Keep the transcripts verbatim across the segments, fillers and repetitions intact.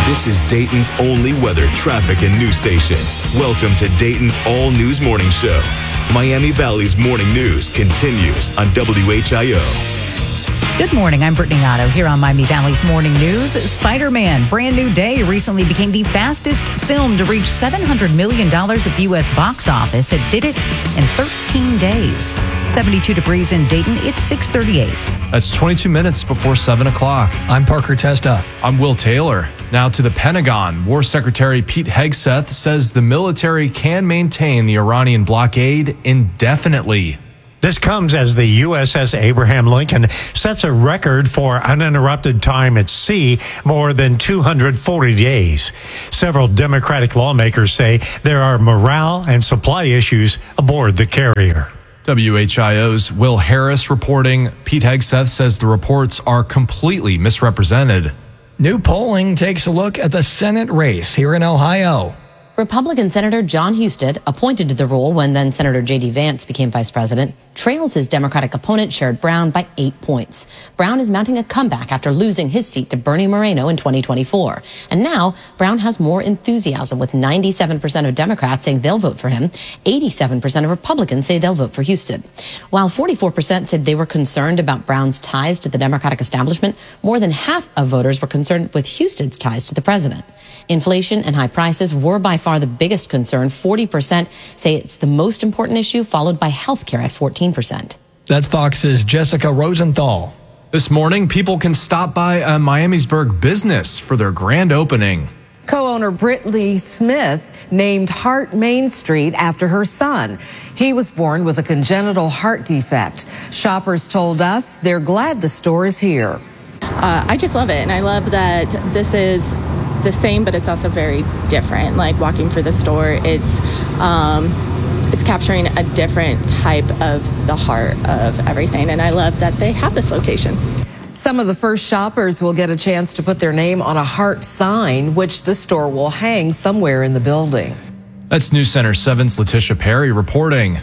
This is Dayton's only weather, traffic, and news station. Welcome to Dayton's All News Morning Show. Miami Valley's morning news continues on W H I O. Good morning. I'm Brittany Otto here on Miami Valley's Morning News. Spider-Man, Brand New Day, recently became the fastest film to reach seven hundred million dollars at the U S box office. It did it in thirteen days. seventy-two degrees in Dayton. It's six thirty-eight. That's twenty-two minutes before seven o'clock. I'm Parker Testa. I'm Will Taylor. Now to the Pentagon. War Secretary Pete Hegseth says the military can maintain the Iranian blockade indefinitely. This comes as the U S S Abraham Lincoln sets a record for uninterrupted time at sea, more than two hundred forty days. Several Democratic lawmakers say there are morale and supply issues aboard the carrier. W H I O's Will Harris reporting. Pete Hegseth says the reports are completely misrepresented. New polling takes a look at the Senate race here in Ohio. Republican Senator John Husted, appointed to the role when then Senator J D Vance became vice president, trails his Democratic opponent Sherrod Brown by eight points. Brown is mounting a comeback after losing his seat to Bernie Moreno in twenty twenty-four. And now Brown has more enthusiasm, with ninety-seven percent of Democrats saying they'll vote for him. eighty-seven percent of Republicans say they'll vote for Husted. While forty-four percent said they were concerned about Brown's ties to the Democratic establishment, more than half of voters were concerned with Husted's ties to the president. Inflation and high prices were by far the biggest concern. forty percent say it's the most important issue, followed by health care at fourteen percent. That's Fox's Jessica Rosenthal. This morning, people can stop by a Miamisburg business for their grand opening. Co-owner Brittany Smith named Heart Main Street after her son. He was born with a congenital heart defect. Shoppers told us they're glad the store is here. Uh, I just love it, and I love that this is the same, but it's also very different. Like walking through the store, it's um, it's capturing a different type of the heart of everything, and I love that they have this location. Some of the first shoppers will get a chance to put their name on a heart sign, which the store will hang somewhere in the building. That's News Center seven's Letitia Perry reporting.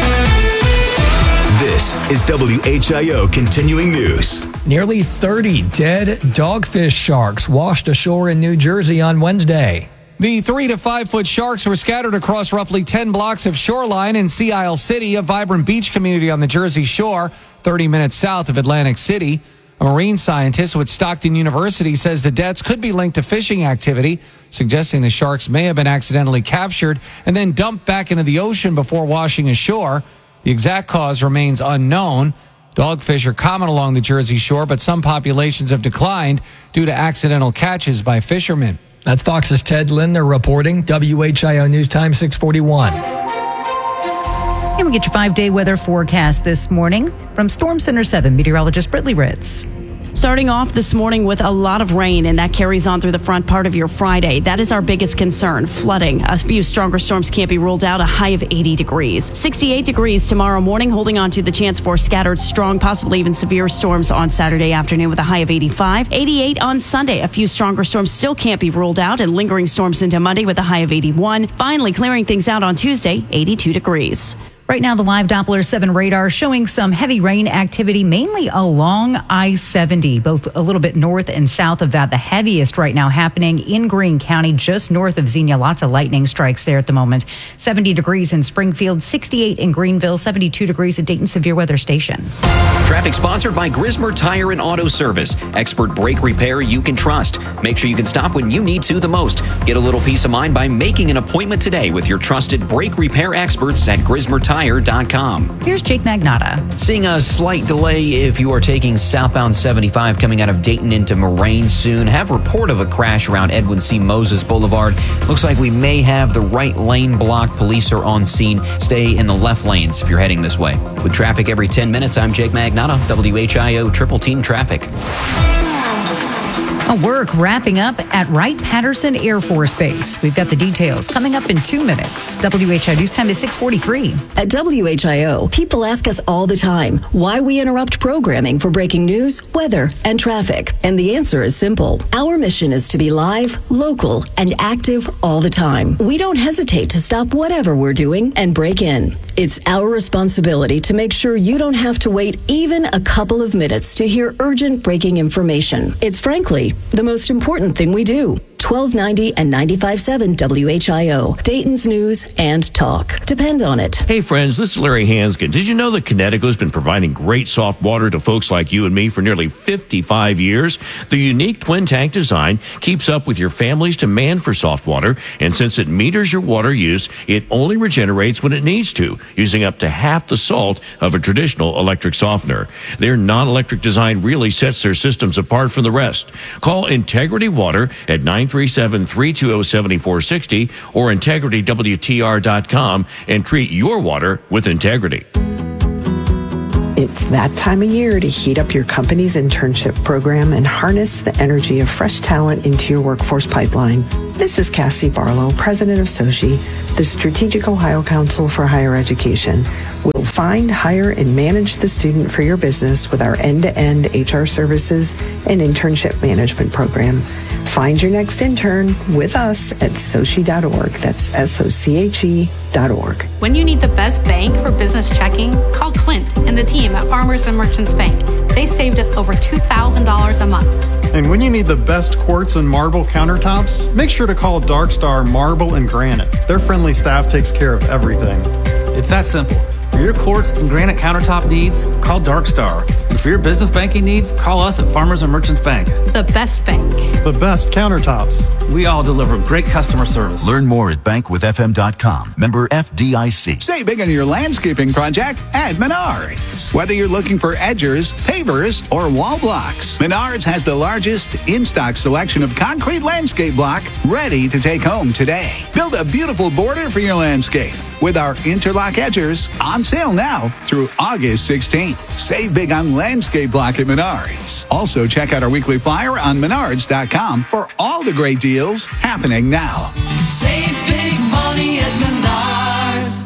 This is W H I O Continuing News. Nearly thirty dead dogfish sharks washed ashore in New Jersey on Wednesday. The three to five foot sharks were scattered across roughly ten blocks of shoreline in Sea Isle City, a vibrant beach community on the Jersey Shore, thirty minutes south of Atlantic City. A marine scientist with Stockton University says the deaths could be linked to fishing activity, suggesting the sharks may have been accidentally captured and then dumped back into the ocean before washing ashore. The exact cause remains unknown. Dogfish are common along the Jersey Shore, but some populations have declined due to accidental catches by fishermen. That's Fox's Ted Lindner reporting. W H I O News Time six forty-one. And we get your five-day weather forecast this morning from Storm Center seven meteorologist Brittany Ritz. Starting off this morning with a lot of rain, and that carries on through the front part of your Friday. That is our biggest concern, flooding. A few stronger storms can't be ruled out, a high of eighty degrees. sixty-eight degrees tomorrow morning, holding on to the chance for scattered, strong, possibly even severe storms on Saturday afternoon with a high of eighty-five. eighty-eight on Sunday. A few stronger storms still can't be ruled out, and lingering storms into Monday with a high of eighty-one. Finally clearing things out on Tuesday, eighty-two degrees. Right now, the live Doppler seven radar showing some heavy rain activity, mainly along I seventy, both a little bit north and south of that. The heaviest right now happening in Greene County, just north of Xenia. Lots of lightning strikes there at the moment. seventy degrees in Springfield, sixty-eight in Greenville, seventy-two degrees at Dayton Severe Weather Station. Traffic sponsored by Grismer Tire and Auto Service. Expert brake repair you can trust. Make sure you can stop when you need to the most. Get a little peace of mind by making an appointment today with your trusted brake repair experts at Grismer Tire dot com. Here's Jake Magnotta. Seeing a slight delay if you are taking southbound seventy-five coming out of Dayton into Moraine soon. Have report of a crash around Edwin C. Moses Boulevard. Looks like we may have the right lane blocked. Police are on scene. Stay in the left lanes if you're heading this way. With traffic every ten minutes, I'm Jake Magnotta, W H I O Triple Team Traffic. A work wrapping up at Wright-Patterson Air Force Base. We've got the details coming up in two minutes. W H I O News Time is six forty-three. At W H I O, people ask us all the time why we interrupt programming for breaking news, weather, and traffic. And the answer is simple. Our mission is to be live, local, and active all the time. We don't hesitate to stop whatever we're doing and break in. It's our responsibility to make sure you don't have to wait even a couple of minutes to hear urgent breaking information. It's frankly the most important thing we do. twelve ninety and ninety-five point seven W H I O, Dayton's News and Talk. Depend on it. Hey friends, this is Larry Hanskin. Did you know that Connecticut's been providing great soft water to folks like you and me for nearly fifty-five years? The unique twin tank design keeps up with your family's demand for soft water, and since it meters your water use, it only regenerates when it needs to, using up to half the salt of a traditional electric softener. Their non-electric design really sets their systems apart from the rest. Call Integrity Water at nine three seven, three two zero, seven four six zero or integrity w t r dot com and treat your water with integrity. It's that time of year to heat up your company's internship program and harness the energy of fresh talent into your workforce pipeline. This is Cassie Barlow, president of SOCHI, the Strategic Ohio Council for Higher Education. We'll find, hire, and manage the student for your business with our end-to-end H R services and internship management program. Find your next intern with us at sochi dot org. That's S O C H E dot org. When you need the best bank for business checking, call Clint and the team at Farmers and Merchants Bank. They saved us over two thousand dollars a month. And when you need the best quartz and marble countertops, make sure to call Darkstar Marble and Granite. Their friendly staff takes care of everything. It's that simple. For your quartz and granite countertop needs, call Darkstar. And for your business banking needs, call us at Farmers and Merchants Bank. The best bank. The best countertops. We all deliver great customer service. Learn more at bank with f m dot com. Member F D I C. Save big on your landscaping project at Menards. Whether you're looking for edgers, pavers, or wall blocks, Menards has the largest in-stock selection of concrete landscape block ready to take home today. Build a beautiful border for your landscape with our interlock edgers on sale now through August sixteenth. Save big on landscape block at Menards. Also, check out our weekly flyer on menards dot com for all the great deals happening now. Save big money at Menards.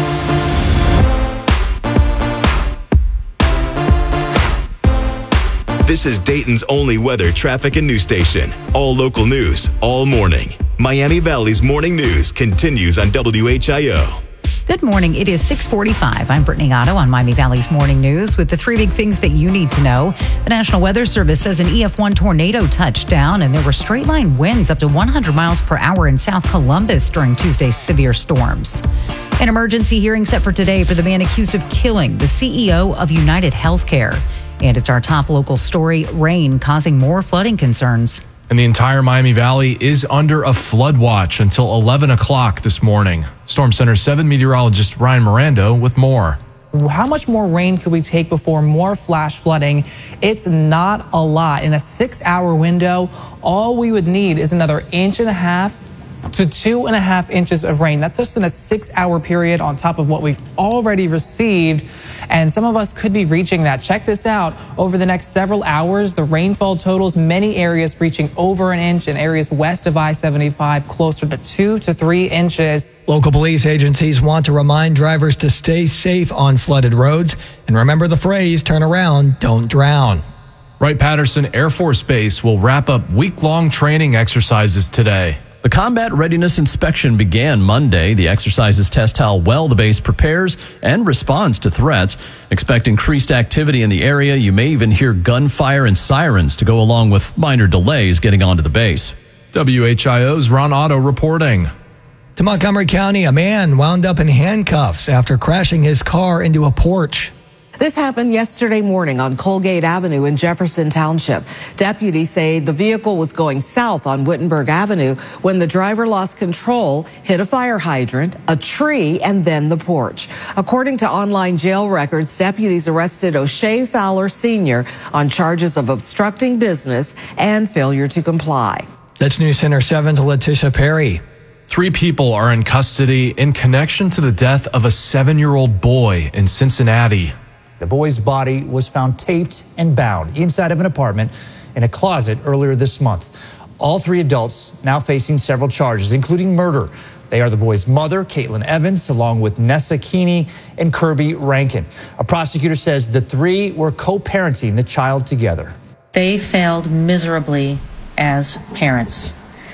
This is Dayton's only weather, traffic, and news station. All local news, all morning. Miami Valley's morning news continues on W H I O. Good morning. It is six forty-five. I'm Brittany Otto on Miami Valley's Morning News with the three big things that you need to know. The National Weather Service says an E F one tornado touched down, and there were straight line winds up to one hundred miles per hour in South Columbus during Tuesday's severe storms. An emergency hearing set for today for the man accused of killing the C E O of United Healthcare. And it's our top local story, rain causing more flooding concerns. And the entire Miami Valley is under a flood watch until eleven o'clock this morning. Storm Center seven meteorologist Ryan Mirando with more. How much more rain could we take before more flash flooding? It's not a lot. In a six-hour window, all we would need is another inch and a half to two and a half inches of rain. That's just in a six-hour period on top of what we've already received. And some of us could be reaching that. Check this out. Over the next several hours, the rainfall totals, many areas reaching over an inch, and areas west of I seventy-five closer to two to three inches. Local police agencies want to remind drivers to stay safe on flooded roads. And remember the phrase, turn around, don't drown. Wright-Patterson Air Force Base will wrap up week-long training exercises today. The combat readiness inspection began Monday. The exercises test how well the base prepares and responds to threats. Expect increased activity in the area. You may even hear gunfire and sirens to go along with minor delays getting onto the base. W H I O's Ron Otto reporting. To Montgomery County, a man wound up in handcuffs after crashing his car into a porch. This happened yesterday morning on Colgate Avenue in Jefferson Township. Deputies say the vehicle was going south on Wittenberg Avenue when the driver lost control, hit a fire hydrant, a tree, and then the porch. According to online jail records, deputies arrested O'Shea Fowler Senior on charges of obstructing business and failure to comply. That's News Center seven's Letitia Perry. Three people are in custody in connection to the death of a seven-year-old boy in Cincinnati. The boy's body was found taped and bound inside of an apartment in a closet earlier this month. All three adults now facing several charges, including murder. They are the boy's mother, Caitlin Evans, along with Nessa Keeney and Kirby Rankin. A prosecutor says the three were co-parenting the child together. They failed miserably as parents.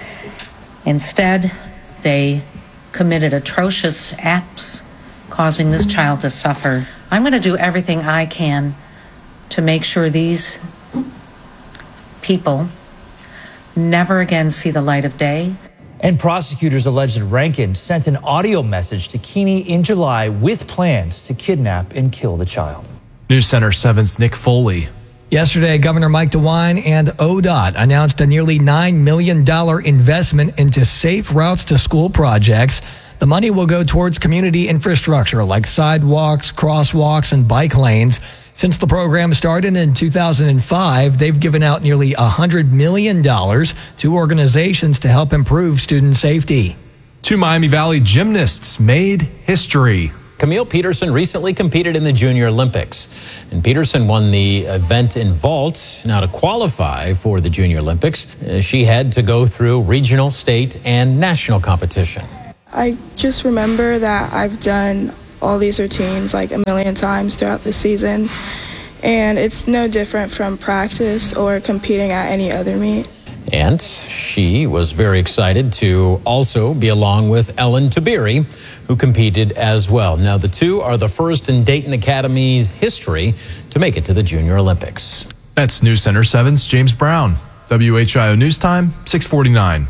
Instead, they committed atrocious acts, causing this child to suffer. I'm going to do everything I can to make sure these people never again see the light of day. And prosecutors allege that Rankin sent an audio message to Keeney in July with plans to kidnap and kill the child. News Center seven's Nick Foley. Yesterday, Governor Mike DeWine and O D O T announced a nearly nine million dollars investment into safe routes to school projects. The money will go towards community infrastructure like sidewalks, crosswalks, and bike lanes. Since the program started in two thousand five, they've given out nearly one hundred million dollars to organizations to help improve student safety. Two Miami Valley gymnasts made history. Camille Peterson recently competed in the Junior Olympics, and Peterson won the event in vault. Now, to qualify for the Junior Olympics, uh, she had to go through regional, state, and national competition. I just remember that I've done all these routines like a million times throughout the season, and it's no different from practice or competing at any other meet. And she was very excited to also be along with Ellen Tabiri, who competed as well. Now, the two are the first in Dayton Academy's history to make it to the Junior Olympics. That's News Center seven's James Brown. W H I O News Time, six forty-nine.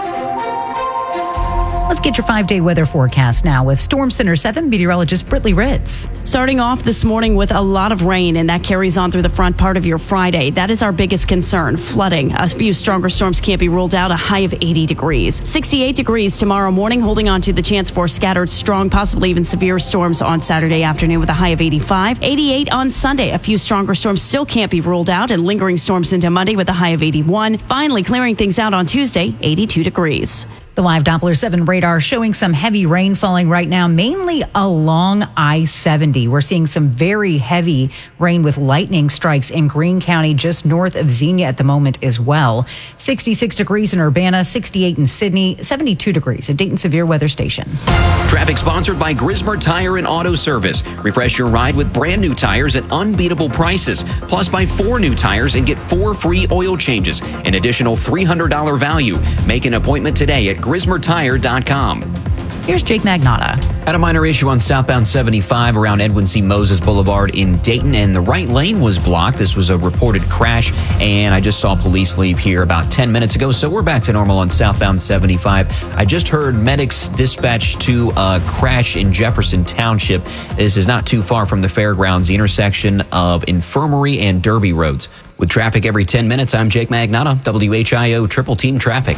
Let's get your five-day weather forecast now with Storm Center seven meteorologist Britley Ritz. Starting off this morning with a lot of rain, and that carries on through the front part of your Friday. That is our biggest concern, flooding. A few stronger storms can't be ruled out, a high of eighty degrees. sixty-eight degrees tomorrow morning, holding on to the chance for scattered strong, possibly even severe storms on Saturday afternoon with a high of eighty-five. eighty-eight on Sunday. A few stronger storms still can't be ruled out, and lingering storms into Monday with a high of eighty-one. Finally, clearing things out on Tuesday, eighty-two degrees. The live Doppler seven radar showing some heavy rain falling right now, mainly along I seventy. We're seeing some very heavy rain with lightning strikes in Greene County, just north of Xenia at the moment as well. sixty-six degrees in Urbana, sixty-eight in Sydney, seventy-two degrees at Dayton Severe Weather Station. Traffic sponsored by Grismer Tire and Auto Service. Refresh your ride with brand new tires at unbeatable prices. Plus, buy four new tires and get four free oil changes. An additional three hundred dollars value. Make an appointment today at grismer tire dot com. Here's Jake Magnotta. Had a minor issue on southbound seventy-five around Edwin C. Moses Boulevard in Dayton, and the right lane was blocked. This was a reported crash, and I just saw police leave here about ten minutes ago, so we're back to normal on southbound seventy-five. I just heard medics dispatched to a crash in Jefferson Township. This is not too far from the fairgrounds, the intersection of Infirmary and Derby Roads. With traffic every ten minutes, I'm Jake Magnotta, W H I O Triple Team Traffic.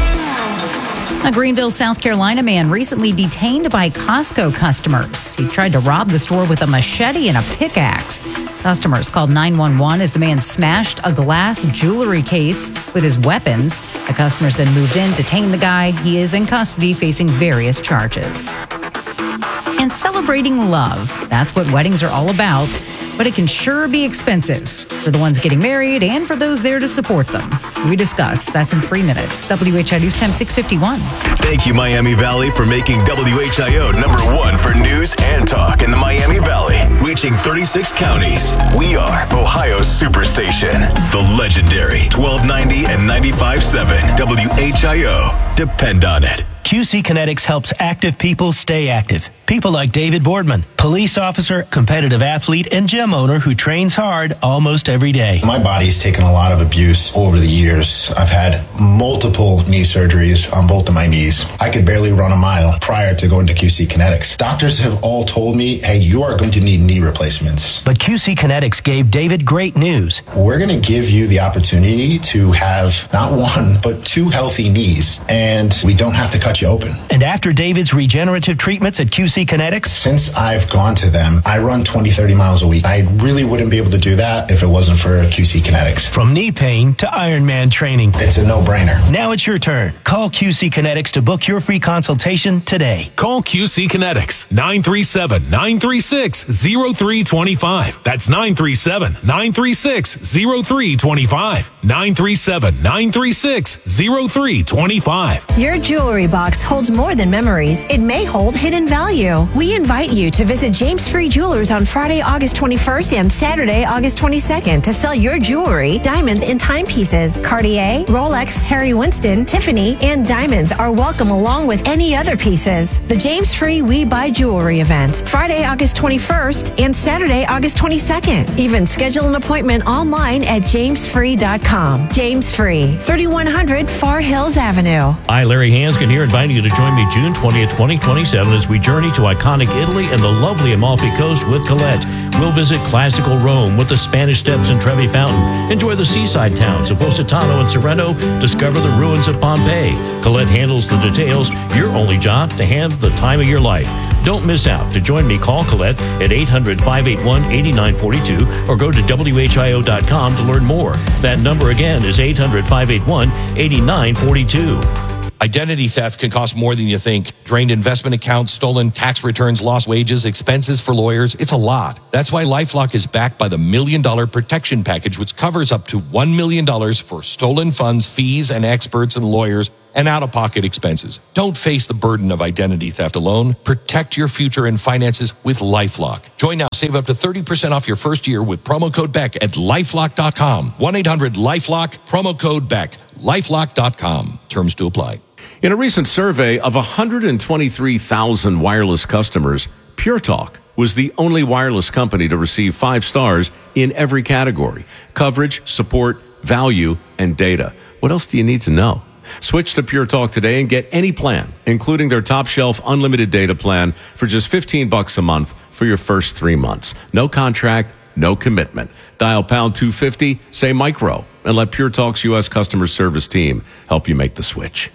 A Greenville, South Carolina man recently detained by Costco customers. He tried to rob the store with a machete and a pickaxe. Customers called nine one one as the man smashed a glass jewelry case with his weapons. The customers then moved in, detained the guy. He is in custody facing various charges. And celebrating love. That's what weddings are all about. But it can sure be expensive for the ones getting married and for those there to support them. We discuss. That's in three minutes. W H I News Time six fifty-one. Thank you, Miami Valley, for making W H I O number one for news and talk in the Miami Valley. Reaching thirty-six counties. We are Ohio's Superstation. The legendary twelve ninety and ninety-five point seven W H I O. Depend on it. Q C Kinetics helps active people stay active. People like David Boardman, police officer, competitive athlete, and gym owner who trains hard almost every day. My body's taken a lot of abuse over the years. I've had multiple knee surgeries on both of my knees. I could barely run a mile prior to going to Q C Kinetics. Doctors have all told me, hey, you are going to need knee replacements. But Q C Kinetics gave David great news. We're going to give you the opportunity to have not one, but two healthy knees, and we don't have to cut you open. And after David's regenerative treatments at Q C Kinetics? Since I've gone to them, I run twenty, thirty miles a week. I really wouldn't be able to do that if it wasn't for Q C Kinetics. From knee pain to Ironman training. It's a no-brainer. Now it's your turn. Call Q C Kinetics to book your free consultation today. Call Q C Kinetics, nine three seven, nine three six, zero three two five. That's nine three seven, nine three six, zero three two five. nine three seven, nine three six, zero three two five. Your jewelry box box holds more than memories. It may hold hidden value. We invite you to visit James Free Jewelers on Friday, August twenty-first and Saturday, August twenty-second to sell your jewelry, diamonds, and timepieces. Cartier, Rolex, Harry Winston, Tiffany, and diamonds are welcome along with any other pieces. The James Free We Buy Jewelry event, Friday, August twenty-first and Saturday, August twenty-second. Even schedule an appointment online at james free dot com. James Free, thirty-one hundred Far Hills Avenue. Hi, Larry Hanskin here, inviting you to join me June twentieth, twenty twenty-seven as we journey to iconic Italy and the lovely Amalfi Coast with Colette. We'll visit classical Rome with the Spanish Steps and Trevi Fountain, enjoy the seaside towns of Positano and Sorrento, discover the ruins of Pompeii. Colette handles the details, your only job to have the time of your life. Don't miss out. To join me, call Colette at eight hundred, five eight one, eight nine four two or go to W H I O dot com to learn more. That number again is eight hundred, five eight one, eight nine four two. Identity theft can cost more than you think. Drained investment accounts, stolen tax returns, lost wages, expenses for lawyers. It's a lot. That's why LifeLock is backed by the Million Dollar Protection Package, which covers up to one million dollars for stolen funds, fees, and experts and lawyers, and out-of-pocket expenses. Don't face the burden of identity theft alone. Protect your future and finances with LifeLock. Join now. Save up to thirty percent off your first year with promo code Beck at lifelock dot com. one eight hundred lifelock, promo code Beck. lifelock dot com. Terms to apply. In a recent survey of one hundred twenty-three thousand wireless customers, Pure Talk was the only wireless company to receive five stars in every category: coverage, support, value, and data. What else do you need to know? Switch to Pure Talk today and get any plan, including their top shelf unlimited data plan for just fifteen bucks a month for your first three months. No contract, no commitment. Dial pound two fifty, say micro, and let Pure Talk's U S customer service team help you make the switch.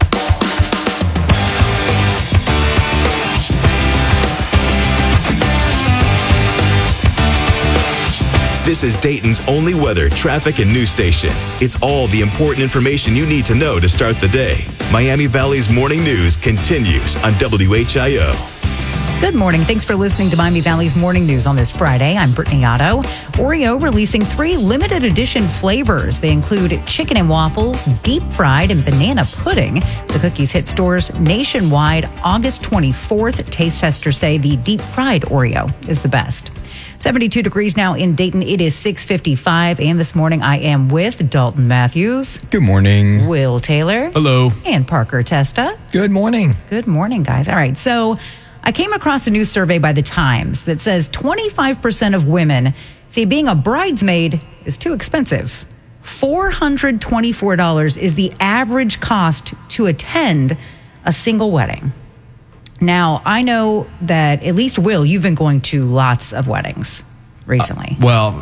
This is Dayton's only weather, traffic, and news station. It's all the important information you need to know to start the day. Miami Valley's morning news continues on W H I O. Good morning. Thanks for listening to Miami Valley's Morning News on this Friday. I'm Brittany Otto. Oreo releasing three limited edition flavors. They include chicken and waffles, deep fried, and banana pudding. The cookies hit stores nationwide August twenty-fourth. Taste testers say the deep fried Oreo is the best. seventy-two degrees now in Dayton. It is six fifty-five. And this morning I am with Dalton Matthews. Good morning. Will Taylor. Hello. And Parker Testa. Good morning. Good morning, guys. All right. So I came across a new survey by the Times that says twenty-five percent of women say being a bridesmaid is too expensive. four hundred twenty-four dollars is the average cost to attend a single wedding. Now, I know that, at least Will, you've been going to lots of weddings recently. Uh, well,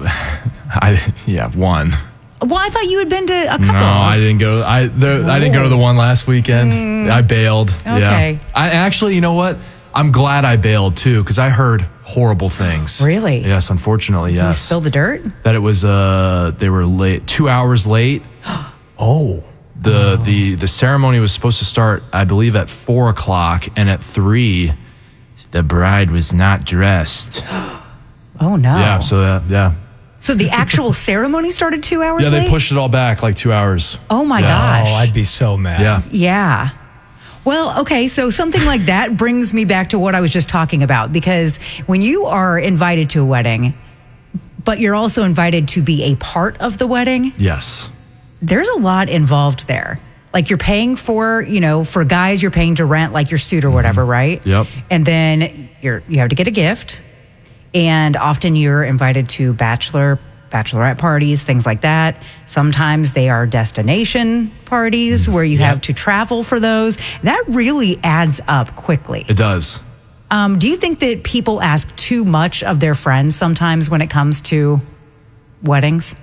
I yeah, one. Well, I thought you had been to a couple. No, I didn't go. I there, I didn't go to the one last weekend. Mm. I bailed. Okay. Yeah. I actually, you know what? I'm glad I bailed too, because I heard horrible things. Really? Yes, unfortunately, Can yes. you spill the dirt? That it was uh they were late, two hours late. Oh. The the the ceremony was supposed to start, I believe, at four o'clock, and at three, the bride was not dressed. Oh no. Yeah. So that yeah. So the actual ceremony started two hours Yeah, late? they pushed it all back like two hours. Oh my Yeah. gosh. Oh, I'd be so mad. Yeah. Yeah. Well, okay, so something like that brings me back to what I was just talking about, because when you are invited to a wedding, but you're also invited to be a part of the wedding, Yes. there's a lot involved there. Like you're paying for, you know, for guys, you're paying to rent like your suit or whatever, right? Yep. And then you're you have to get a gift, and often you're invited to bachelor bachelorette parties, things like that. Sometimes they are destination parties where you Yep. have to travel for those. That really adds up quickly. It does. Um, do you think that people ask too much of their friends sometimes when it comes to weddings?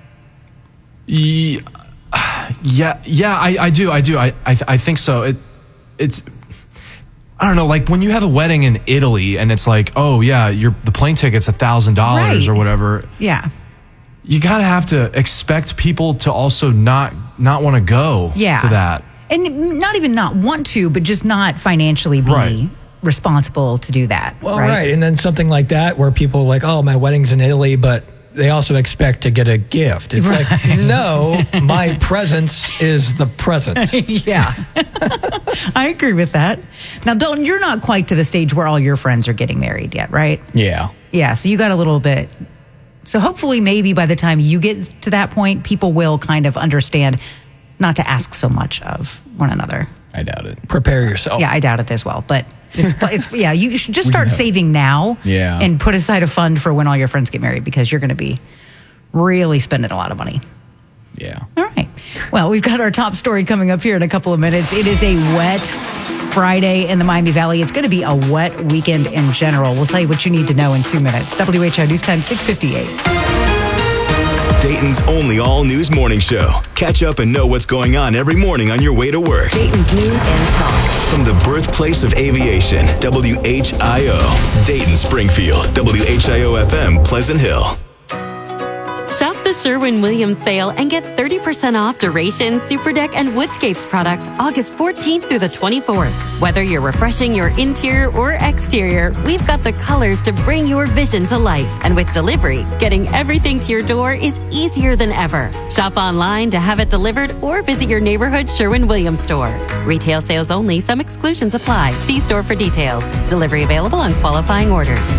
Yeah, yeah, yeah. I, I do, I do. I, I, I think so. It, it's, I don't know. Like when you have a wedding in Italy, and it's like, oh yeah, your the plane ticket's a thousand dollars or whatever. Yeah. You gotta have to expect people to also not not want to go Yeah. to that. And not even not want to, but just not financially be Right. responsible to do that. Well, right? right. And then something like that where people are like, oh, my wedding's in Italy, but they also expect to get a gift. It's right. like, no, my presence is the present. Yeah. I agree with that. Now, Dalton, you're not quite to the stage where all your friends are getting married yet, right? Yeah. Yeah, so you got a little bit. So hopefully maybe by the time you get to that point, people will kind of understand not to ask so much of one another. I doubt it. Prepare yourself. Yeah, I doubt it as well. But it's, it's yeah, you should just start saving now yeah. and put aside a fund for when all your friends get married, because you're going to be really spending a lot of money. Yeah. All right. Well, we've got our top story coming up here in a couple of minutes. It is a wet Friday in the Miami Valley. It's going to be a wet weekend in general. We'll tell you what you need to know in two minutes. W H I News Time six fifty-eight. Dayton's only all-news morning show. Catch up and know what's going on every morning on your way to work. Dayton's News and Talk. From the birthplace of aviation, W H I O. Dayton, Springfield, W H I O F M, Pleasant Hill. Shop the Sherwin-Williams sale and get thirty percent off Duration, Superdeck, and Woodscapes products August fourteenth through the twenty-fourth. Whether you're refreshing your interior or exterior, we've got the colors to bring your vision to life. And with delivery, getting everything to your door is easier than ever. Shop online to have it delivered or visit your neighborhood Sherwin-Williams store. Retail sales only. Some exclusions apply. See store for details. Delivery available on qualifying orders.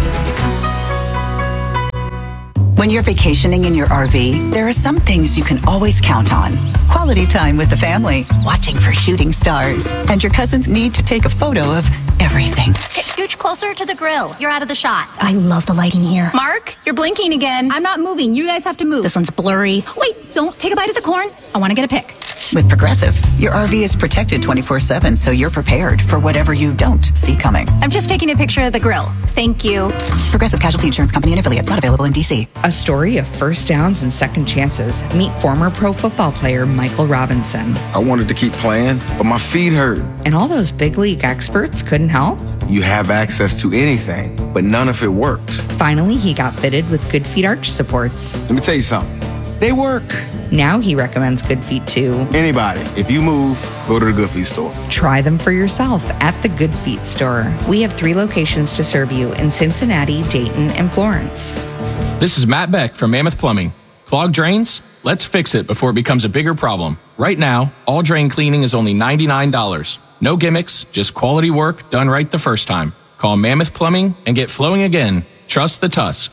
When you're vacationing in your R V, there are some things you can always count on. Quality time with the family, watching for shooting stars, and your cousins need to take a photo of everything. Okay, scooch closer to the grill. You're out of the shot. I love the lighting here. Mark, you're blinking again. I'm not moving. You guys have to move. This one's blurry. Wait, don't take a bite of the corn. I want to get a pic. With Progressive, your R V is protected twenty-four seven, so you're prepared for whatever you don't see coming. I'm just taking a picture of the grill. Thank you. Progressive Casualty Insurance Company and affiliates, not available in D C. A story of first downs and second chances. Meet former pro football player Michael Robinson. I wanted to keep playing, but my feet hurt. And all those big league experts couldn't help? You have access to anything, but none of it worked. Finally, he got fitted with Good Feet arch supports. Let me tell you something. They work. Now he recommends Good Feet to anybody. If you move, go to the Good Feet store. Try them for yourself at the Good Feet store. We have three locations to serve you in Cincinnati, Dayton, and Florence. This is Matt Beck from Mammoth Plumbing. Clogged drains? Let's fix it before it becomes a bigger problem. Right now, all drain cleaning is only ninety-nine dollars. No gimmicks, just quality work done right the first time. Call Mammoth Plumbing and get flowing again. Trust the Tusk.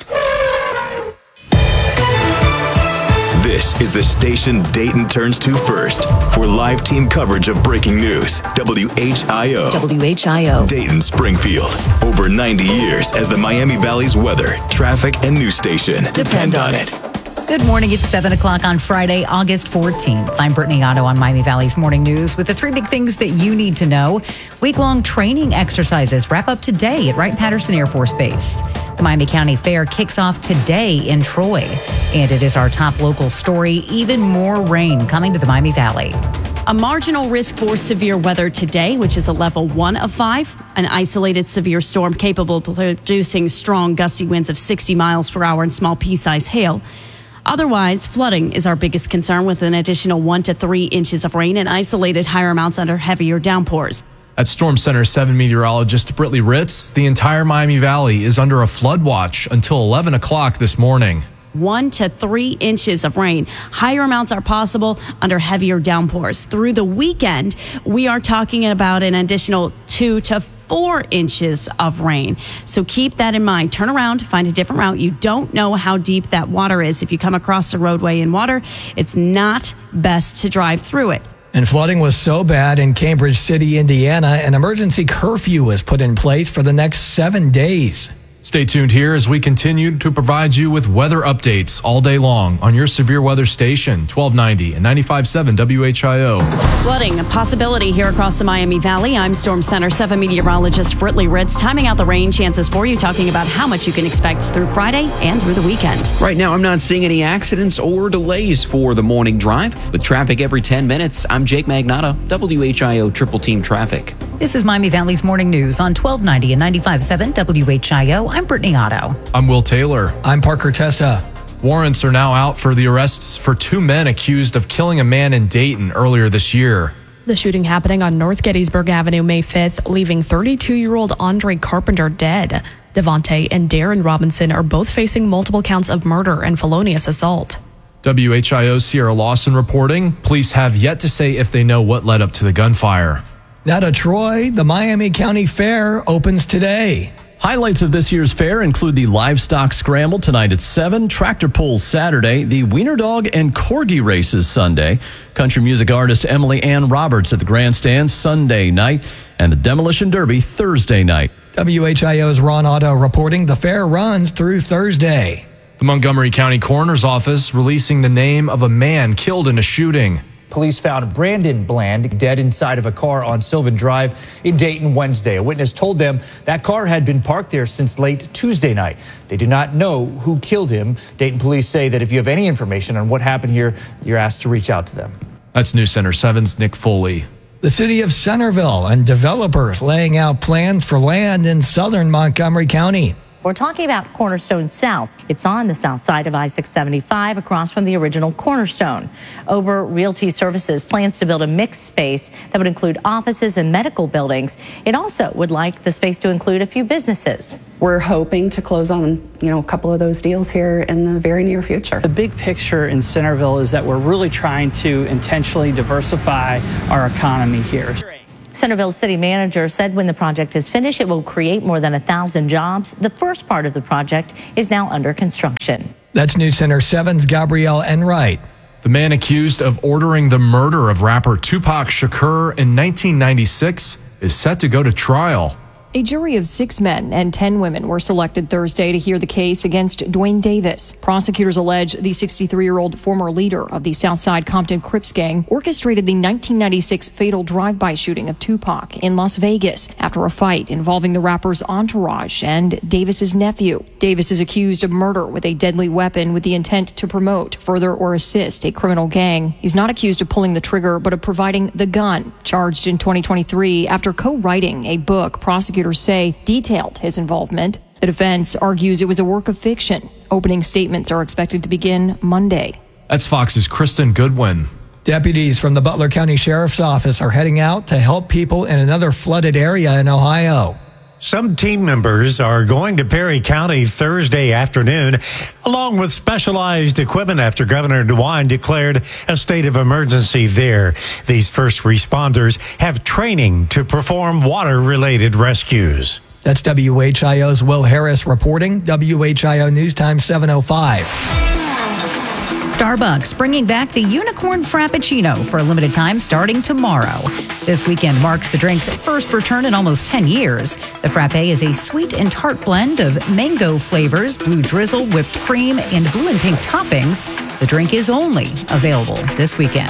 This is the station Dayton turns to first for live team coverage of breaking news. W H I O. W H I O. Dayton, Springfield. Over ninety years as the Miami Valley's weather, traffic, and news station. Depend, Depend on it. Good morning. It's seven o'clock on Friday, August fourteenth. I'm Brittany Otto on Miami Valley's Morning News with the three big things that you need to know. Week-long training exercises wrap up today at Wright-Patterson Air Force Base. The Miami County Fair kicks off today in Troy. And it is our top local story, even more rain coming to the Miami Valley. A marginal risk for severe weather today, which is a level one of five. An isolated severe storm capable of producing strong gusty winds of sixty miles per hour and small pea-sized hail. Otherwise, flooding is our biggest concern with an additional one to three inches of rain and isolated higher amounts under heavier downpours. At Storm Center seven meteorologist Britley Ritz, the entire Miami Valley is under a flood watch until eleven o'clock this morning. One to three inches of rain. Higher amounts are possible under heavier downpours. Through the weekend, we are talking about an additional two to four inches of rain. So keep that in mind. Turn around, find a different route. You don't know how deep that water is. If you come across the roadway in water, it's not best to drive through it. And flooding was so bad in Cambridge City, Indiana, an emergency curfew was put in place for the next seven days. Stay tuned here as we continue to provide you with weather updates all day long on your severe weather station, twelve ninety and ninety-five point seven W H I O. Flooding, a possibility here across the Miami Valley. I'm Storm Center seven meteorologist Britley Ritz. Timing out the rain chances for you, talking about how much you can expect through Friday and through the weekend. Right now, I'm not seeing any accidents or delays for the morning drive. With traffic every ten minutes, I'm Jake Magnotta, W H I O Triple Team Traffic. This is Miami Valley's Morning News on twelve ninety and ninety-five point seven W H I O. I'm Brittany Otto. I'm Will Taylor. I'm Parker Testa. Warrants are now out for the arrests for two men accused of killing a man in Dayton earlier this year. The shooting happening on North Gettysburg Avenue May fifth, leaving thirty-two-year-old Andre Carpenter dead. Devontae and Darren Robinson are both facing multiple counts of murder and felonious assault. W H I O's Sierra Lawson reporting. Police have yet to say if they know what led up to the gunfire. Now to Troy, the Miami County Fair opens today. Highlights of this year's fair include the Livestock Scramble tonight at seven, Tractor Pulls Saturday, the Wiener Dog and Corgi Races Sunday, country music artist Emily Ann Roberts at the Grandstand Sunday night, and the Demolition Derby Thursday night. W H I O's Ron Otto reporting the fair runs through Thursday. The Montgomery County Coroner's Office releasing the name of a man killed in a shooting. Police found Brandon Bland dead inside of a car on Sylvan Drive in Dayton Wednesday. A witness told them that car had been parked there since late Tuesday night. They do not know who killed him. Dayton police say that if you have any information on what happened here, you're asked to reach out to them. That's News Center seven's Nick Foley. The city of Centerville and developers laying out plans for land in southern Montgomery County. We're talking about Cornerstone South. It's on the south side of I six seventy-five across from the original Cornerstone. Over Realty Services plans to build a mixed space that would include offices and medical buildings. It also would like the space to include a few businesses. We're hoping to close on, you know, a couple of those deals here in the very near future. The big picture in Centerville is that we're really trying to intentionally diversify our economy here. Centerville city manager said when the project is finished, it will create more than a thousand jobs. The first part of the project is now under construction. That's News Center seven's Gabrielle Enright. The man accused of ordering the murder of rapper Tupac Shakur in nineteen ninety-six is set to go to trial. A jury of six men and ten women were selected Thursday to hear the case against Dwayne Davis. Prosecutors allege the sixty-three-year-old former leader of the Southside Compton Crips gang orchestrated the nineteen ninety-six fatal drive-by shooting of Tupac in Las Vegas after a fight involving the rapper's entourage and Davis's nephew. Davis is accused of murder with a deadly weapon with the intent to promote, further, or assist a criminal gang. He's not accused of pulling the trigger, but of providing the gun. Charged in twenty twenty-three after co-writing a book, prosecutors say detailed his involvement. The defense argues it was a work of fiction. Opening statements are expected to begin Monday. That's Fox's Kristen Goodwin. Deputies from the Butler County Sheriff's Office are heading out to help people in another flooded area in Ohio. Some team members are going to Perry County Thursday afternoon, along with specialized equipment after Governor DeWine declared a state of emergency there. These first responders have training to perform water-related rescues. That's W H I O's Will Harris reporting. W H I O News Time seven oh five. Starbucks bringing back the Unicorn Frappuccino for a limited time starting tomorrow. This weekend marks the drink's first return in almost ten years. The Frappe is a sweet and tart blend of mango flavors, blue drizzle, whipped cream, and blue and pink toppings. The drink is only available this weekend.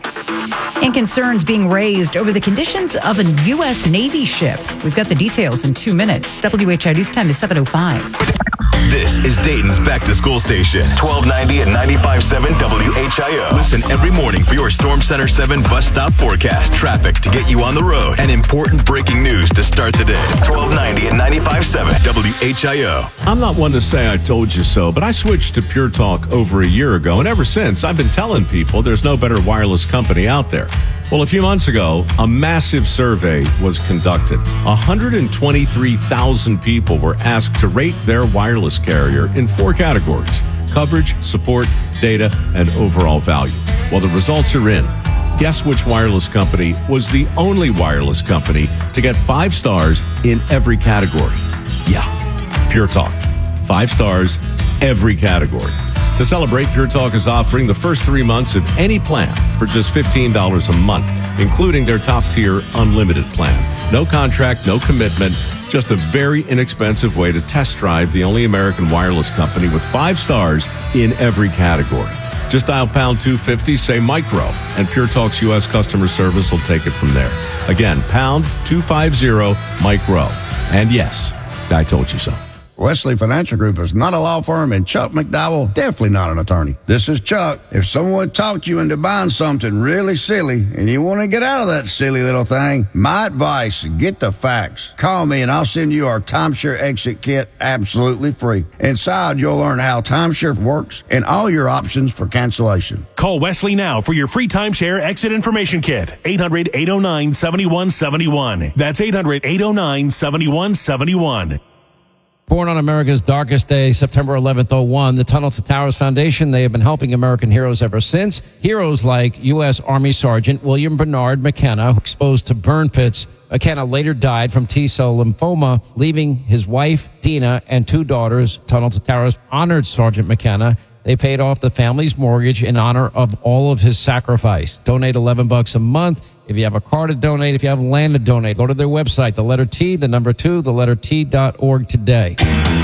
And concerns being raised over the conditions of a U S Navy ship. We've got the details in two minutes. W H I News Time is seven oh five. This is Dayton's Back to School Station, twelve ninety and ninety-five point seven W H I O. Listen every morning for your Storm Center seven bus stop forecast, traffic to get you on the road, and important breaking news to start the day. twelve ninety and ninety-five point seven W H I O. I'm not one to say I told you so, but I switched to Pure Talk over a year ago, and ever since, I've been telling people there's no better wireless company out there. Well, a few months ago, a massive survey was conducted. one hundred twenty-three thousand people were asked to rate their wireless carrier in four categories: coverage, support, data, and overall value. Well, the results are in. Guess which wireless company was the only wireless company to get five stars in every category? Yeah, Pure Talk. Five stars, every category. To celebrate, Pure Talk is offering the first three months of any plan for just fifteen dollars a month, including their top-tier unlimited plan. No contract, no commitment, just a very inexpensive way to test drive the only American wireless company with five stars in every category. Just dial pound two fifty, say micro, and Pure Talk's U S customer service will take it from there. Again, pound two fifty, micro. And yes, I told you so. Wesley Financial Group is not a law firm, and Chuck McDowell definitely not an attorney. This is Chuck. If someone talked you into buying something really silly and you want to get out of that silly little thing, my advice, get the facts. Call me and I'll send you our timeshare exit kit absolutely free. Inside, you'll learn how timeshare works and all your options for cancellation. Call Wesley now for your free timeshare exit information kit. eight hundred, eight oh nine, seven one seven one. That's eight hundred, eight oh nine, seven one seven one. Born on America's darkest day, September eleventh, oh one, the Tunnel to Towers Foundation, they have been helping American heroes ever since. Heroes like U S. Army Sergeant William Bernard McKenna, exposed to burn pits. McKenna later died from T-cell lymphoma, leaving his wife, Dina, and two daughters. Tunnel to Towers honored Sergeant McKenna. They paid off the family's mortgage in honor of all of his sacrifice. Donate eleven bucks a month. If you have a car to donate, if you have land to donate, go to their website, the letter T, the number two, the letter T dot org today.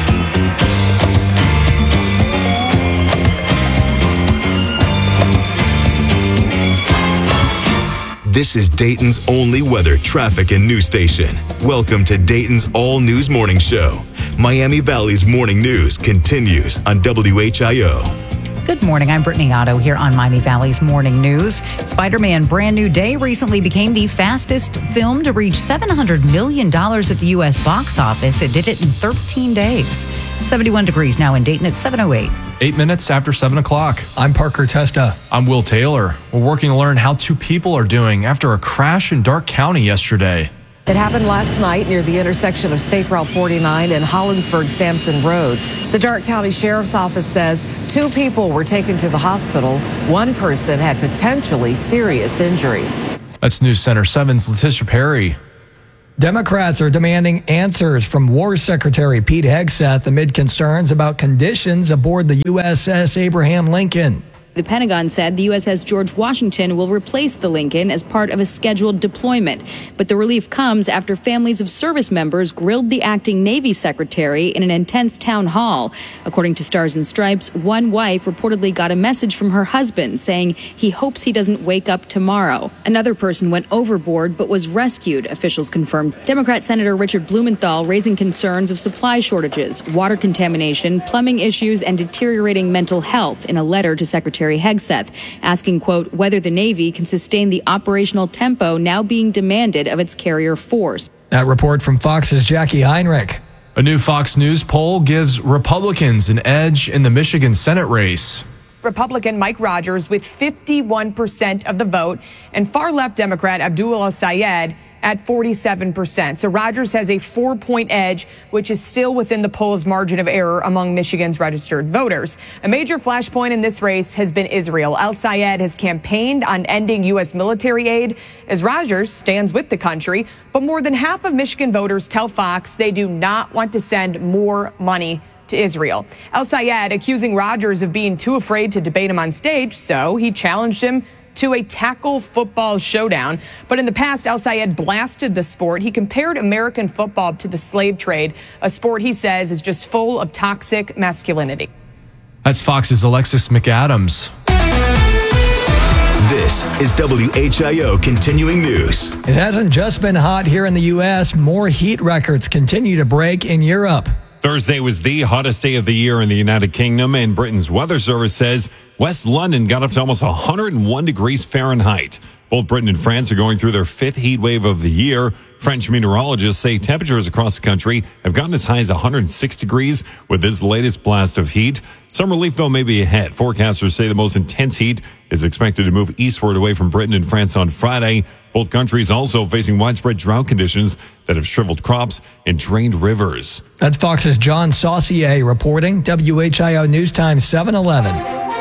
This is Dayton's only weather, traffic, and news station. Welcome to Dayton's All News Morning Show. Miami Valley's morning news continues on W H I O. Good morning. I'm Brittany Otto here on Miami Valley's Morning News. Spider-Man Brand New Day recently became the fastest film to reach seven hundred million dollars at the U S box office. It did it in thirteen days. seventy-one degrees now in Dayton at seven oh eight. Eight minutes after seven o'clock. I'm Parker Testa. I'm Will Taylor. We're working to learn how two people are doing after a crash in Darke County yesterday. It happened last night near the intersection of State Route forty-nine and Hollinsburg-Sampson Road. The Darke County Sheriff's Office says two people were taken to the hospital. One person had potentially serious injuries. That's News Center seven's Letitia Perry. Democrats are demanding answers from War Secretary Pete Hegseth amid concerns about conditions aboard the U S S Abraham Lincoln. The Pentagon said the U S S George Washington will replace the Lincoln as part of a scheduled deployment. But the relief comes after families of service members grilled the acting Navy secretary in an intense town hall. According to Stars and Stripes, one wife reportedly got a message from her husband saying he hopes he doesn't wake up tomorrow. Another person went overboard but was rescued, officials confirmed. Democrat Senator Richard Blumenthal raising concerns of supply shortages, water contamination, plumbing issues, and deteriorating mental health in a letter to Secretary Hegseth, asking, quote, whether the Navy can sustain the operational tempo now being demanded of its carrier force. That report from Fox's Jackie Heinrich. A new Fox News poll gives Republicans an edge in the Michigan Senate race. Republican Mike Rogers with fifty-one percent of the vote and far-left Democrat Abdul El-Sayed at forty-seven percent. So Rogers has a four-point edge, which is still within the poll's margin of error among Michigan's registered voters. A major flashpoint in this race has been Israel. El-Sayed has campaigned on ending U S military aid as Rogers stands with the country. But more than half of Michigan voters tell Fox they do not want to send more money to Israel. El-Sayed accusing Rogers of being too afraid to debate him on stage, so he challenged him to a tackle football showdown. But in the past, El-Sayed blasted the sport. He compared American football to the slave trade, a sport he says is just full of toxic masculinity. That's Fox's Alexis McAdams. This is W H I O Continuing News. It hasn't just been hot here in the U S. More heat records continue to break in Europe. Thursday was the hottest day of the year in the United Kingdom, and Britain's weather service says West London got up to almost one hundred one degrees Fahrenheit. Both Britain and France are going through their fifth heat wave of the year. French meteorologists say temperatures across the country have gotten as high as one hundred six degrees with this latest blast of heat. Some relief, though, may be ahead. Forecasters say the most intense heat is expected to move eastward away from Britain and France on Friday. Both countries also facing widespread drought conditions that have shriveled crops and drained rivers. That's Fox's John Saucier reporting. W H I O News Time seven eleven.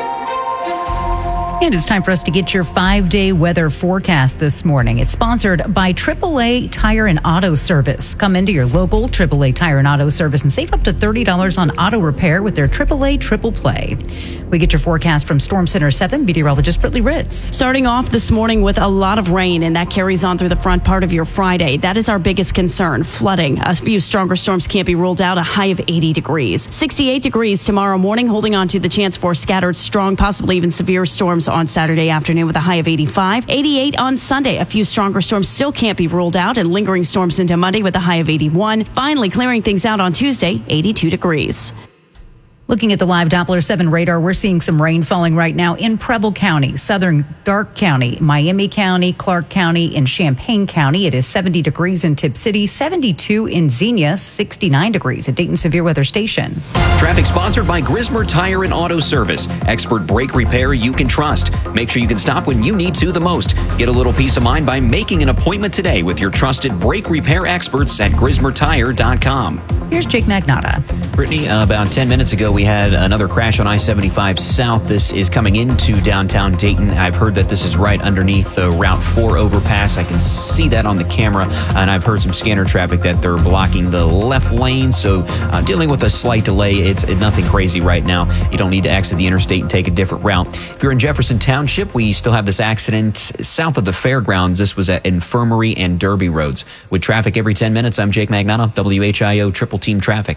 And it's time for us to get your five-day weather forecast this morning. It's sponsored by triple A Tire and Auto Service. Come into your local triple A Tire and Auto Service and save up to thirty dollars on auto repair with their triple A Triple Play. We get your forecast from Storm Center seven meteorologist Brittany Ritz. Starting off this morning with a lot of rain, and that carries on through the front part of your Friday. That is our biggest concern, flooding. A few stronger storms can't be ruled out, a high of eighty degrees. sixty-eight degrees tomorrow morning, holding on to the chance for scattered, strong, possibly even severe storms on Saturday afternoon with a high of eighty-five. eighty-eight on Sunday. A few stronger storms still can't be ruled out, and lingering storms into Monday with a high of eighty-one. Finally, clearing things out on Tuesday, eighty-two degrees. Looking at the live Doppler seven radar, we're seeing some rain falling right now in Preble County, southern Darke County, Miami County, Clark County, and Champaign County. It is seventy degrees in Tipp City, seventy-two in Xenia, sixty-nine degrees at Dayton Severe Weather Station. Traffic sponsored by Grismer Tire and Auto Service. Expert brake repair you can trust. Make sure you can stop when you need to the most. Get a little peace of mind by making an appointment today with your trusted brake repair experts at grismer tire dot com. Here's Jake Magnotta. Brittany, uh, about ten minutes ago, we had another crash on I seventy-five South. This is coming into downtown Dayton. I've heard that this is right underneath the Route four overpass. I can see that on the camera, and I've heard some scanner traffic that they're blocking the left lane, so uh, dealing with a slight delay. It's nothing crazy right now. You don't need to exit the interstate and take a different route. If you're in Jefferson Township, we still have this accident south of the fairgrounds. This was at Infirmary and Derby Roads. With traffic every ten minutes, I'm Jake Magnotta, W H I O Triple Team Traffic.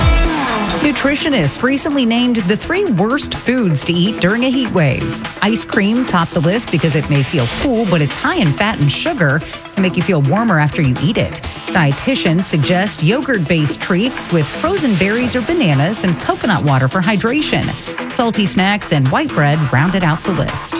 Nutritionists recently named the three worst foods to eat during a heat wave. Ice cream topped the list because it may feel cool, but it's high in fat and sugar, can make you feel warmer after you eat it. Dietitians suggest yogurt-based treats with frozen berries or bananas and coconut water for hydration. Salty snacks and white bread rounded out the list.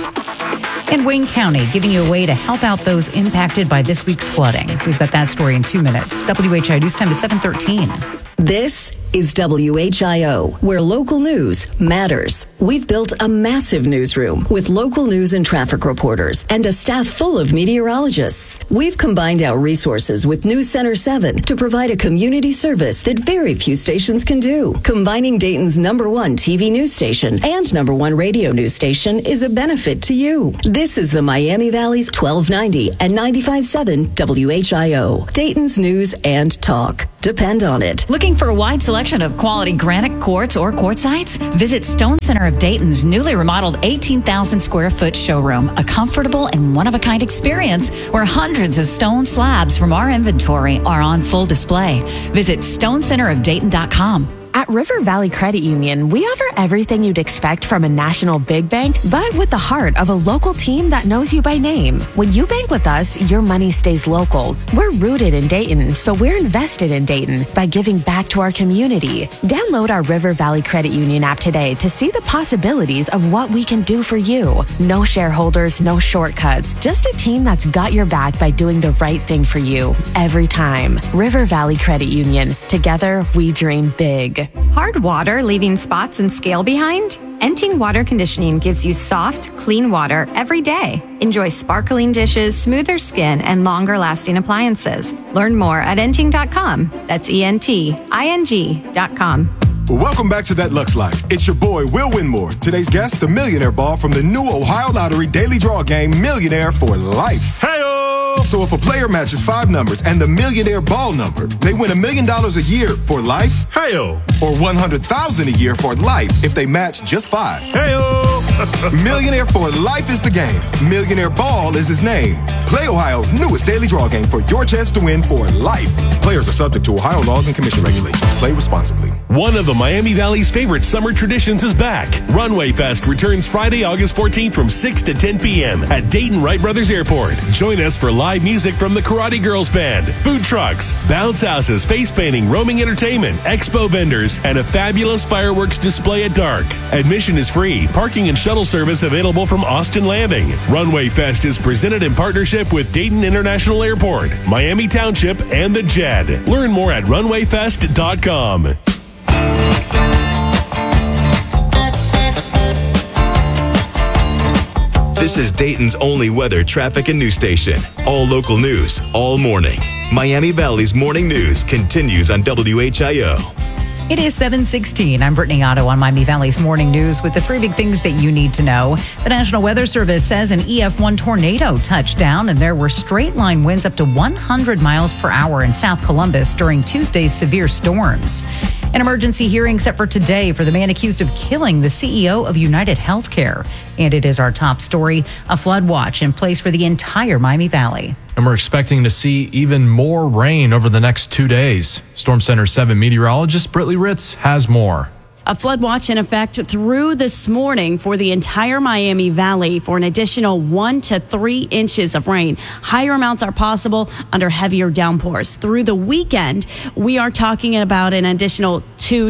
In Wayne County, giving you a way to help out those impacted by this week's flooding. We've got that story in two minutes. W H I O News Time is seven thirteen. This is W H I O, where local news matters. We've built a massive newsroom with local news and traffic reporters and a staff full of meteorologists. We've combined our resources with News Center seven to provide a community service that very few stations can do. Combining Dayton's number one T V news station and number one radio news station is a benefit to you. This is the Miami Valley's twelve ninety and ninety-five point seven W H I O, Dayton's news and talk. Depend on it. Looking for a wide selection of quality granite quartz or quartzites? Visit Stone Center of Dayton's newly remodeled eighteen thousand square foot showroom, a comfortable and one-of-a-kind experience where hundreds of stone slabs from our inventory are on full display. Visit stone center of dayton dot com. At River Valley Credit Union, we offer everything you'd expect from a national big bank, but with the heart of a local team that knows you by name. When you bank with us, your money stays local. We're rooted in Dayton, so we're invested in Dayton by giving back to our community. Download our River Valley Credit Union app today to see the possibilities of what we can do for you. No shareholders, no shortcuts, just a team that's got your back by doing the right thing for you every time. River Valley Credit Union. Together, we dream big. Hard water leaving spots and scale behind? Enting Water Conditioning gives you soft, clean water every day. Enjoy sparkling dishes, smoother skin, and longer lasting appliances. Learn more at enting dot com. That's E N T I N G dot com. Welcome back to That Lux Life. It's your boy, Will Winmore. Today's guest, the Millionaire Ball from the new Ohio Lottery Daily Draw game, Millionaire for Life. Hey-o! So if a player matches five numbers and the Millionaire Ball number, they win a million dollars a year for life. Hey-o! Or one hundred thousand dollars a year for life if they match just five. Hey-o! Millionaire for Life is the game. Millionaire Ball is his name. Play Ohio's newest daily draw game for your chance to win for life. Players are subject to Ohio laws and commission regulations. Play responsibly. One of the Miami Valley's favorite summer traditions is back. Runway Fest returns Friday, August fourteenth from six to ten p.m. at Dayton Wright Brothers Airport. Join us for live music from the Karate Girls Band, food trucks, bounce houses, face painting, roaming entertainment, expo vendors, and a fabulous fireworks display at dark. Admission is free. Parking and shuttle service available from Austin Landing. Runway Fest is presented in partnership with Dayton International Airport, Miami Township, and the J E D. Learn more at runway fest dot com. This is Dayton's only weather, traffic, and news station. All local news, all morning. Miami Valley's morning news continues on W H I O. It is seven sixteen. I'm Brittany Otto on Miami Valley's Morning News with the three big things that you need to know. The National Weather Service says an E F one tornado touched down, and there were straight-line winds up to one hundred miles per hour in South Columbus during Tuesday's severe storms. An emergency hearing set for today for the man accused of killing the C E O of United Healthcare. And it is our top story, a flood watch in place for the entire Miami Valley. And we're expecting to see even more rain over the next two days. Storm Center seven meteorologist Britley Ritz has more. A flood watch in effect through this morning for the entire Miami Valley for an additional one to three inches of rain. Higher amounts are possible under heavier downpours. Through the weekend, we are talking about an additional two to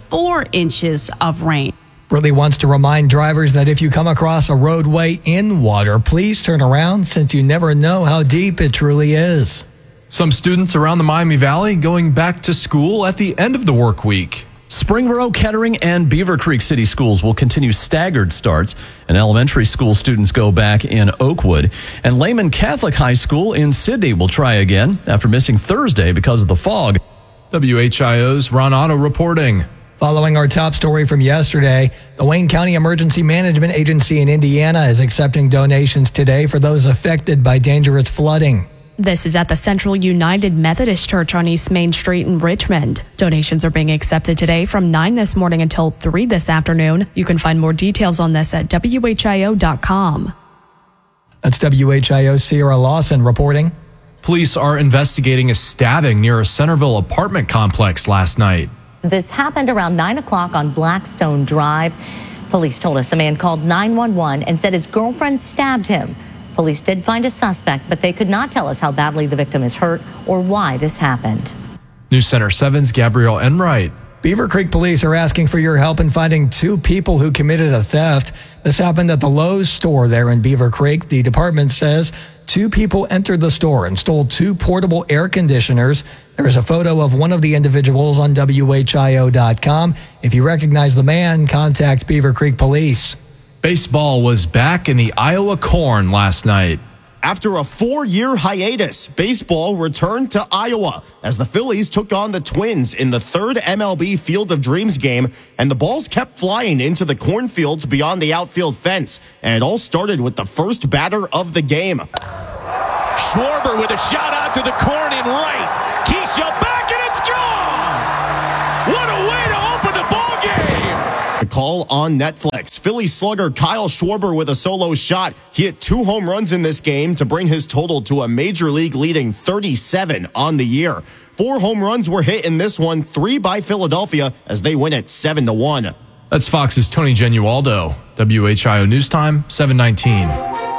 four inches of rain. Really wants to remind drivers that if you come across a roadway in water, please turn around since you never know how deep it truly is. Some students around the Miami Valley going back to school at the end of the work week. Springboro, Kettering, and Beaver Creek City Schools will continue staggered starts, and elementary school students go back in Oakwood. And Lehman Catholic High School in Sydney will try again after missing Thursday because of the fog. W H I O's Ron Otto reporting. Following our top story from yesterday, the Wayne County Emergency Management Agency in Indiana is accepting donations today for those affected by dangerous flooding. This is at the Central United Methodist Church on East Main Street in Richmond. Donations are being accepted today from nine this morning until three this afternoon. You can find more details on this at W H I O dot com. That's W H I O's Sierra Lawson reporting. Police are investigating a stabbing near a Centerville apartment complex last night. This happened around nine o'clock on Blackstone Drive. Police told us a man called nine one one and said his girlfriend stabbed him. Police did find a suspect, but they could not tell us how badly the victim is hurt or why this happened. News Center seven's Gabrielle Enright. Beaver Creek police are asking for your help in finding two people who committed a theft. This happened at the Lowe's store there in Beaver Creek. The department says two people entered the store and stole two portable air conditioners. There is a photo of one of the individuals on W H I O dot com. If you recognize the man, contact Beaver Creek Police. Baseball was back in the Iowa Corn last night. After a four-year hiatus, baseball returned to Iowa as the Phillies took on the Twins in the third M L B Field of Dreams game, and the balls kept flying into the cornfields beyond the outfield fence. And it all started with the first batter of the game. Schwarber with a shot out to the corn in right. Keisha back, and it's gone! What a way to open the ball game! The call on Netflix. Philly slugger Kyle Schwarber with a solo shot. He hit two home runs in this game to bring his total to a major league leading thirty-seven on the year. Four home runs were hit in this one, three by Philadelphia as they win it seven to one. That's Fox's Tony Genualdo. W H I O News Time, seven nineteen.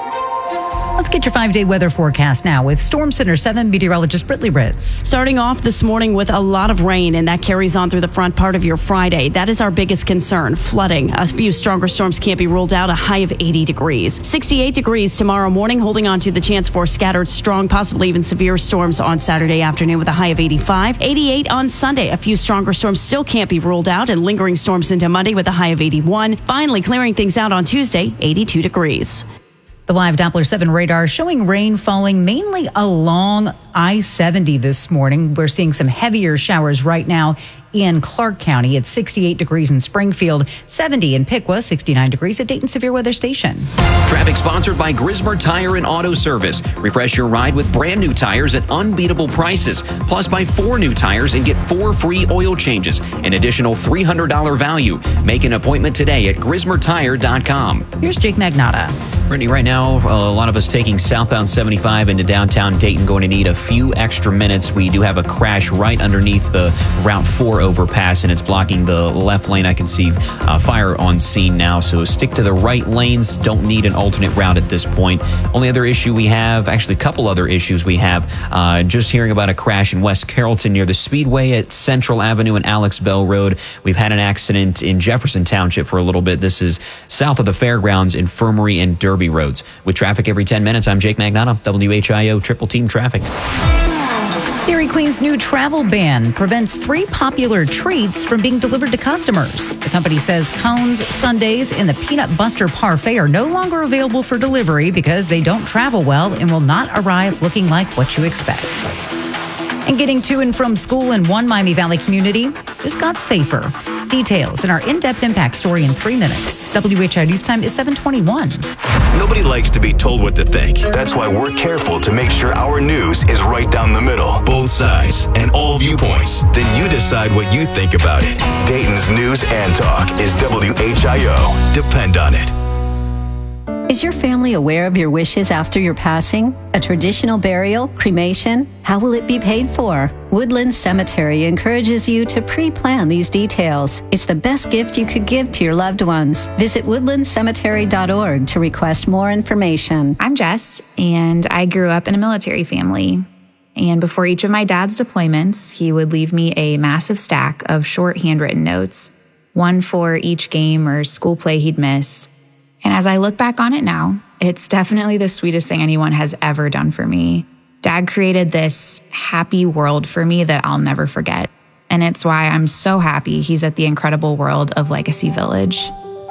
Let's get your five-day weather forecast now with Storm Center seven meteorologist Brittany Ritz. Starting off this morning with a lot of rain, and that carries on through the front part of your Friday. That is our biggest concern, flooding. A few stronger storms can't be ruled out, a high of eighty degrees. sixty-eight degrees tomorrow morning, holding on to the chance for scattered strong, possibly even severe storms on Saturday afternoon with a high of eighty-five. eighty-eight on Sunday. A few stronger storms still can't be ruled out, and lingering storms into Monday with a high of eighty-one. Finally, clearing things out on Tuesday, eighty-two degrees. The live Doppler seven radar showing rain falling mainly along I seventy this morning. We're seeing some heavier showers right now in Clark County. It's sixty-eight degrees in Springfield, seventy in Piqua, sixty-nine degrees at Dayton Severe Weather Station. Traffic sponsored by Grismer Tire and Auto Service. Refresh your ride with brand new tires at unbeatable prices. Plus, buy four new tires and get four free oil changes. An additional three hundred dollars value. Make an appointment today at grismer tire dot com. Here's Jake Magnotta. Brittany, right now, a lot of us taking southbound seventy-five into downtown Dayton going to need a few extra minutes. We do have a crash right underneath the Route four overpass, and it's blocking the left lane. I can see uh, fire on scene now, so stick to the right lanes. Don't need an alternate route at this point. Only other issue we have, actually a couple other issues we have, uh, just hearing about a crash in West Carrollton near the Speedway at Central Avenue and Alex Bell Road. We've had an accident in Jefferson Township for a little bit. This is south of the Fairgrounds, Infirmary, and Derby roads. With traffic every ten minutes, I'm Jake Magnotta, W H I O Triple Team Traffic. Dairy Queen's new travel ban prevents three popular treats from being delivered to customers. The company says cones, sundaes, and the Peanut Buster Parfait are no longer available for delivery because they don't travel well and will not arrive looking like what you expect. And getting to and from school in one Miami Valley community just got safer. Details in our in-depth impact story in three minutes. W H I O News Time is seven twenty-one. Nobody likes to be told what to think. That's why we're careful to make sure our news is right down the middle, both sides, and all viewpoints. Then you decide what you think about it. Dayton's News and Talk is W H I O. Depend on it. Is your family aware of your wishes after your passing? A traditional burial, cremation? How will it be paid for? Woodland Cemetery encourages you to pre-plan these details. It's the best gift you could give to your loved ones. Visit woodland cemetery dot org to request more information. I'm Jess, and I grew up in a military family. And before each of my dad's deployments, he would leave me a massive stack of short handwritten notes. one for each game or school play he'd miss. And as I look back on it now, it's definitely the sweetest thing anyone has ever done for me. Dad created this happy world for me that I'll never forget. And it's why I'm so happy he's at the incredible world of Legacy Village.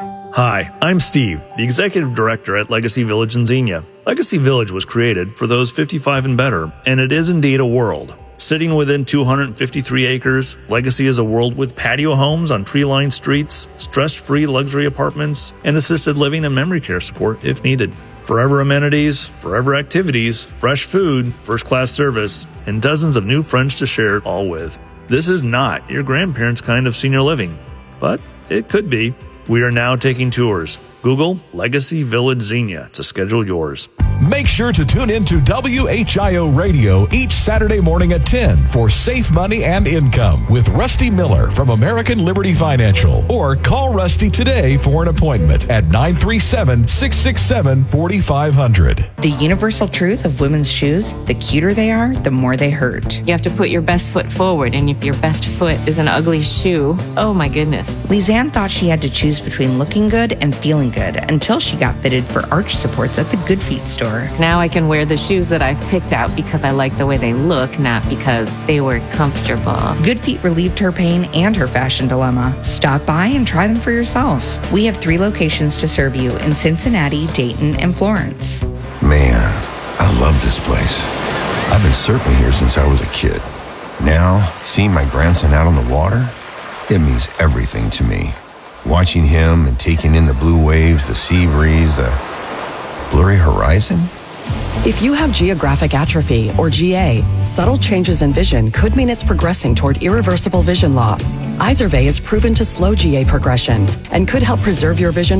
Hi, I'm Steve, the Executive Director at Legacy Village in Xenia. Legacy Village was created for those fifty-five and better, and it is indeed a world. Sitting within two hundred fifty-three acres, Legacy is a world with patio homes on tree-lined streets, stress-free luxury apartments, and assisted living and memory care support if needed. Forever amenities, forever activities, fresh food, first-class service, and dozens of new friends to share it all with. This is not your grandparents' kind of senior living, but it could be. We are now taking tours. Google Legacy Village Xenia to schedule yours. Make sure to tune in to W H I O Radio each Saturday morning at ten for Safe Money and Income with Rusty Miller from American Liberty Financial. Or call Rusty today for an appointment at nine three seven, six six seven, four five zero zero. The universal truth of women's shoes, the cuter they are, the more they hurt. You have to put your best foot forward, and if your best foot is an ugly shoe, oh my goodness. Lizanne thought she had to choose between looking good and feeling good until she got fitted for arch supports at the Good Feet store. Now I can wear the shoes that I've picked out because I like the way they look, not because they were comfortable. Good Feet relieved her pain and her fashion dilemma. Stop by and try them for yourself. We have three locations to serve you in Cincinnati, Dayton, and Florence. Man, I love this place. I've been surfing here since I was a kid. Now, seeing my grandson out on the water, it means everything to me. Watching him and taking in the blue waves, the sea breeze, the blurry horizon. If you have geographic atrophy, or G A, subtle changes in vision could mean it's progressing toward irreversible vision loss. Izervay is proven to slow G A progression and could help preserve your vision